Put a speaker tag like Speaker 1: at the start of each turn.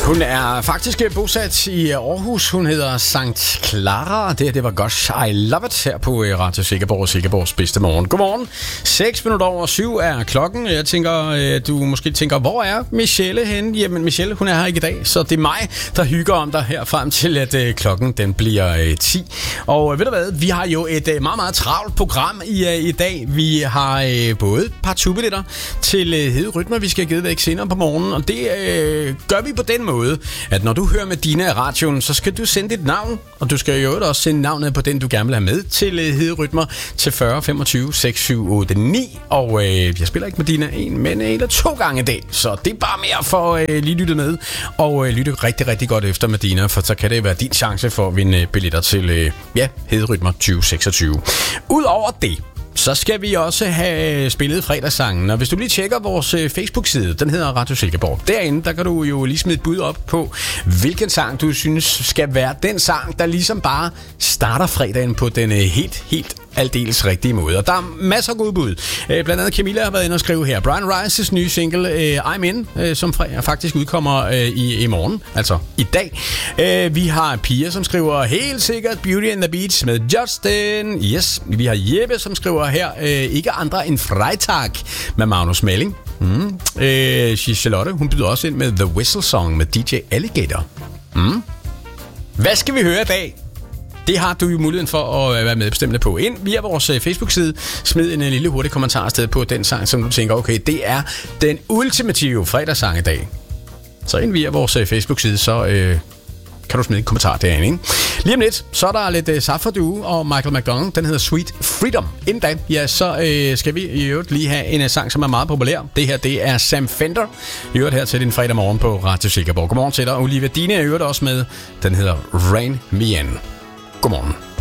Speaker 1: Hun er faktisk bosat i Aarhus. Hun hedder Sankt Clara. Det var godt. I love it her på Radio Silkeborg. Silkeborgs bedste morgen. Godmorgen. 6:07 er klokken. Jeg tænker, du måske tænker, hvor er Michelle henne? Jamen, Michelle, hun er her ikke i dag. Så det er mig, der hygger om dig her frem til, at klokken den bliver 10. Og ved du hvad? Vi har jo et meget, meget travlt program i dag. Vi har både et par tubeletter til Hede Rytmer, vi skal have givet væk senere på morgenen. Og det gør vi på den måde, at når du hører Medina i radioen, så skal du sende dit navn, og du skal jo også sende navnet på den, du gerne vil have med til Hede Rytmer til 40 25 6 7 8 9. Og jeg spiller ikke Medina en, men en eller to gange i dag, så det er bare mere for lige lytte med og lytte rigtig, rigtig godt efter Medina, for så kan det være din chance for at vinde billetter til Hede Rytmer 2026. Udover det, så skal vi også have spillet fredagssangen. Og hvis du lige tjekker vores Facebook-side, den hedder Radio Silkeborg. Derinde, der kan du jo lige smide et bud op på, hvilken sang du synes skal være den sang, der ligesom bare starter fredagen på den helt aldeles rigtige måde. Og der er masser af gode bud. Blandt andet Camilla har været inde og skrive her. Brian Rice's nye single I'm In, som faktisk udkommer i morgen, altså i dag. Vi har Pia, som skriver helt sikkert Beauty and the Beach med Justin. Yes. Vi har Jeppe, som skriver her ikke andre end Freitag med Magnus Malling. Charlotte, hun byder også ind med The Whistle Song med DJ Alligator. Hvad skal vi høre i dag? Det har du jo muligheden for at være medbestemmende på. Ind via vores Facebook-side. Smid en lille hurtig kommentar afsted på den sang, som du tænker, okay, det er den ultimative fredagssang i dag. Så ind via vores Facebook-side, så kan du smide en kommentar derinde, ikke? Lige om lidt, så er der lidt Safra Duo og Michael McDonald. Den hedder Sweet Freedom. Inden da, ja, så skal vi i øvrigt lige have en sang, som er meget populær. Det her, det er Sam Fender. I øvrigt her til din fredag morgen på Radio Silkeborg. Godmorgen til dig. Olivia Dine er i øvrigt også med. Den hedder Rain Me In. Godmorgen.